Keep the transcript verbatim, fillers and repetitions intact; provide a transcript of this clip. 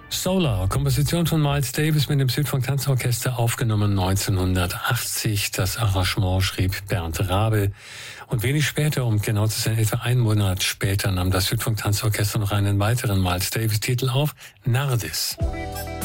Solar, Komposition von Miles Davis mit dem Südfunk Tanzorchester, aufgenommen neunzehnhundertachtzig. Das Arrangement schrieb Bernd Rabe. Und wenig später, um genau zu sein, etwa einen Monat später, nahm das Südfunk Tanzorchester noch einen weiteren Miles Davis Titel auf, Nardis.